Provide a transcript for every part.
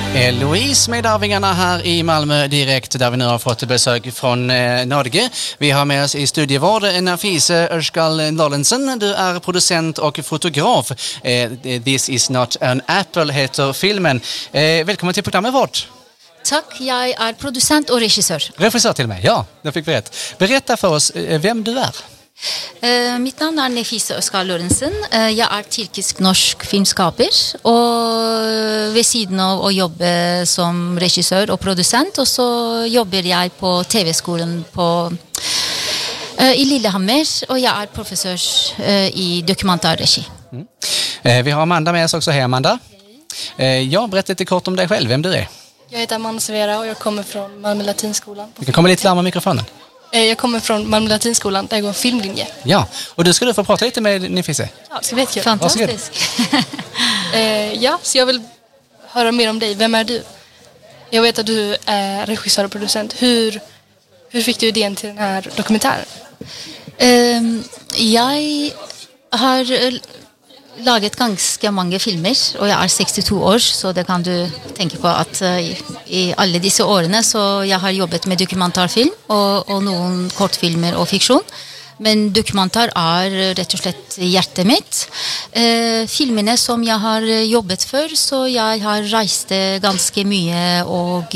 Louise med Arvingarna här i Malmö direkt där vi nu har fått besök från Norge. Vi har med oss i studievård Nafise Ørskal Lollensen. Du är producent och fotograf. This is not an apple heter filmen. Välkommen till programmet vårt. Tack, jag är producent och regissör. Regissör till mig, ja, det fick vi rätt. Berätta för oss vem du är. Mitt navn er Nafise Ørskal Lollensen. Jeg er tyrkisk-norsk filmskaper, og ved siden av å jobbe som regissør og produsent, og så jobber jeg på TV-skolen i Lillehammer, og jeg er professor i dokumentarregi. Vi har Amanda med oss också. Hej Amanda. Ja, berätta lite kort om dig själv, vem du är. Jag heter Amanda Severa och jag kommer från Malmö Latinskolan. Du kan komma lite närmare mikrofonen. Jag kommer från Malmö Latinskolan där jag går en filmlinje. Ja, och du skulle få prata lite med Nafise. Ja, det ska bli jättekul. Fantastisk. Ja, så jag vill höra mer om dig. Vem är du? Jag vet att du är regissör och producent. Hur fick du idén till den här dokumentären? Jeg har laget ganske mange filmer, og jeg er 62 år, så det kan du tenke på at i alle disse årene så jeg har jobbet med dokumentarfilm og noen kortfilmer og fiksjon. Men dokumentar er rett og slett hjertet mitt. Filmene som jeg har jobbet for, så jeg har reist ganske mye og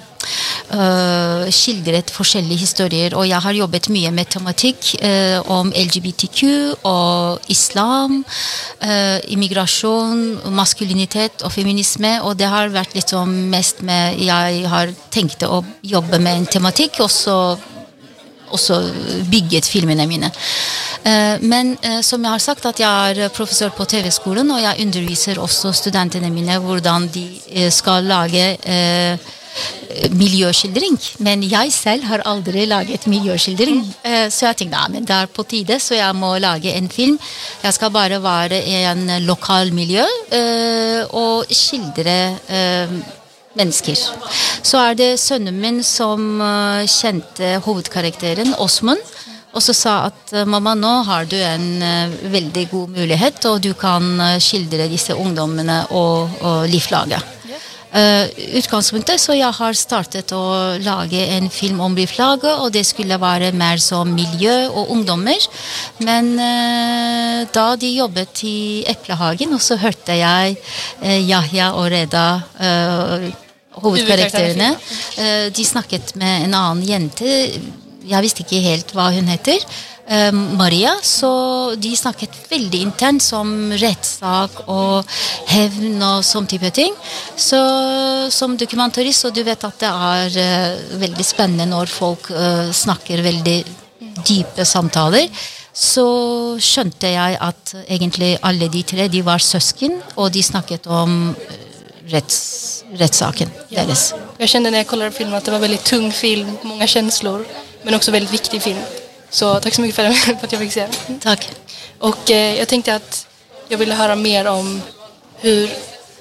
skildret forskjellige historier, og jeg har jobbet mye med tematikk om LGBTQ og islam, immigrasjon, maskulinitet og feminisme, og det har vært liksom mest med jeg har tenkt å jobbe med en tematikk, og så bygget filmene mine. Men som jeg har sagt at jeg er professor på TV-skolen, og jeg underviser også studentene mine hvordan de skal lage miljøskildring, men jeg selv har aldri laget miljøskildring, så jeg tenkte, men det er på tide, så jeg må lage en film. Jeg skal bare være i en lokal miljø og skildre mennesker. Så er det sønnen min som kjente hovedkarakteren, Osmund, og så sa at mamma, nå har du en veldig god mulighet, og du kan skildre disse ungdommene og livslaget. Utgangspunktet, så jeg har startet å lage en film om livslaget, og det skulle være mer som miljø og ungdommer, men da de jobbet i Eplehagen, og så hørte jeg Yahya og Reda, hovedkarakterene, de snakket med en annen jente, jeg visste ikke helt hva hun heter, Maria, så de snakket veldig internt om rettssak og hevn og sånn type ting. Så som dokumentarist, så du vet at det er veldig spennende når folk snakker veldig dype samtaler, så skjønte jeg at egentlig alle de tre, de var søsken, og de snakket om rättssaken deres. Jag kände när jag kollade filmen att det var väldigt tung film, många känslor, men också väldigt viktig film. Så tack så mycket för att jag fick se den. Tack. Och jag tänkte att jag ville höra mer om hur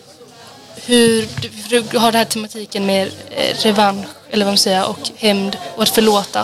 du har den här tematiken med revansch, eller vad man säger, och hämnd och att förlåta.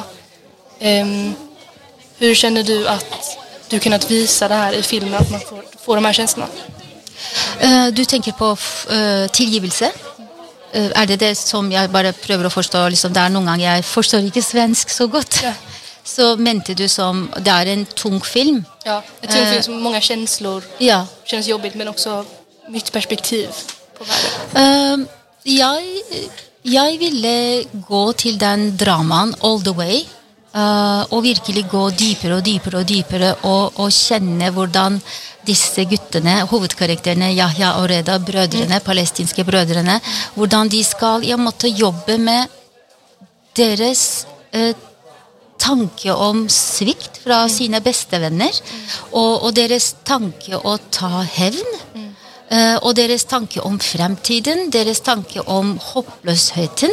Hur känner du att du kunnat visa det här i filmen, att man får de här känslorna? Du tenker på tilgivelse? Er det det som jeg bare prøver å forstå? Liksom, det er noen ganger jeg forstår ikke svensk så godt. Ja. Så mente du som, det är en tung film? Ja, en tung film som många känslor. Ja. Känns jobbigt, men också mitt perspektiv på världen. Jeg ville gå til den draman all the way, og virkelig gå dypere og dypere og dypere, og kjenne hvordan disse guttene, hovedkarakterene Yahya og Reda, brødrene, palestinske brødrene, hvordan de skal måtte jobbe med deres tanke om svikt fra sine bestevenner, og deres tanke å ta hevn, og deres tanke om fremtiden, deres tanke om håpløsheten,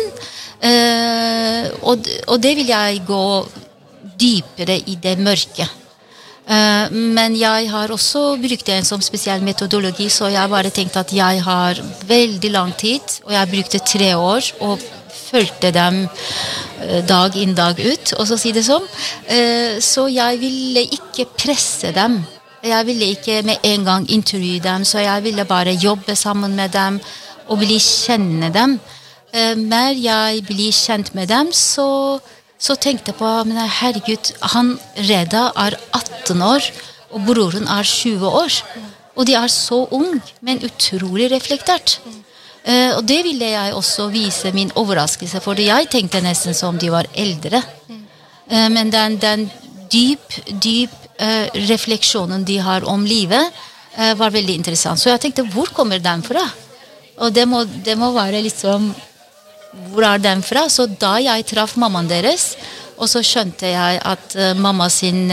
og det vil jeg gå dypere i det mørke. Men jeg har også brukt en som spesiell metodologi, så jeg bare tenkte at jeg har veldig lang tid, og jeg brukte 3 år, og følte dem dag inn dag ut, og så si det sånn. Så jeg ville ikke presse dem. Jeg ville ikke med en gang intervjue dem, så jeg ville bare jobbe sammen med dem og bli kjenne dem. Når jeg blir kjent med dem, så tenkte jeg på, men herregud, han Reda 18 år, og broren 20 år. Og de så ung, men utrolig reflektert. Og det ville jeg også vise min overraskelse, for jeg tenkte nesten som de var eldre. Men den dyp refleksjonen de har om livet, var veldig interessant. Så jeg tenkte, hvor kommer den fra? Og det må være liksom, hvor den fra? Så da jeg traff mammaen deres, og så skjønte jeg at mamma sin,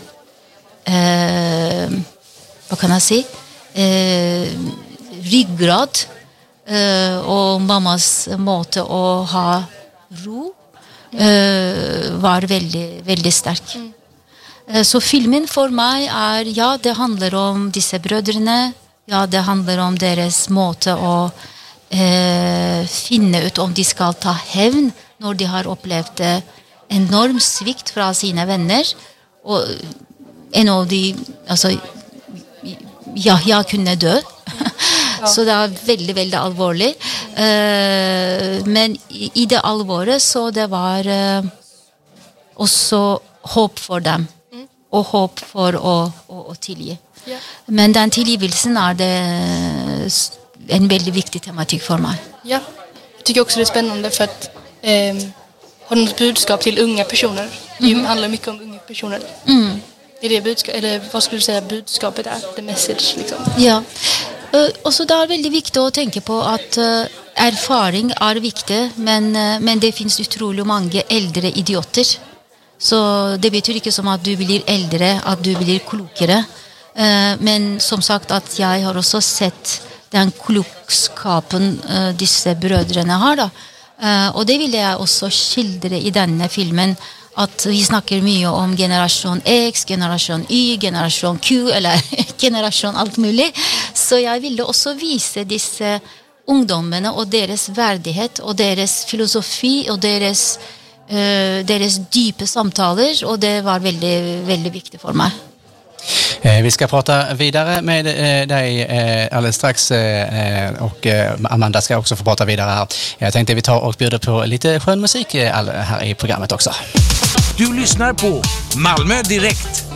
hva kan jeg si, ryggrad, og mammas måte å ha ro, var veldig, veldig sterk. Så filmen for meg ja, det handler om disse brødrene, ja, det handler om deres måte å finne ut om de skal ta hevn når de har opplevd enorm svikt fra sine venner, og en av de, altså, ja, jeg kunne dø. Så det veldig, veldig alvorlig. Men i det alvoret så det var også håp for dem, og håp for å tilgi. Men den tilgivelsen det en väldigt viktig tematik för mig. Ja, jag tycker också det är spännande för att ha något budskap till unga personer. Det handlar mycket om unga personer. Är det budskap, eller vad skulle du säga budskapet the message liksom? Ja, och så det väldigt viktigt att tänka på att erfaring viktig, men det finns otroligt många äldre idioter. Så det betyder inte som att du blir äldre, att du blir klokere. Men som sagt att jag har också sett den klokskapen disse brødrene har da. Og det ville jeg også skildre i denne filmen, at vi snakker mye om generasjon X, generasjon Y, generasjon Q, eller generasjon alt mulig. Så jeg ville også vise disse ungdommene og deres verdighet, og deres filosofi, og deres dype samtaler, og det var veldig, veldig viktig for meg. Vi ska prata vidare med dig alldeles strax och Amanda ska också få prata vidare här. Jag tänkte vi tar och bjuder på lite skön musik här i programmet också. Du lyssnar på Malmö Direkt.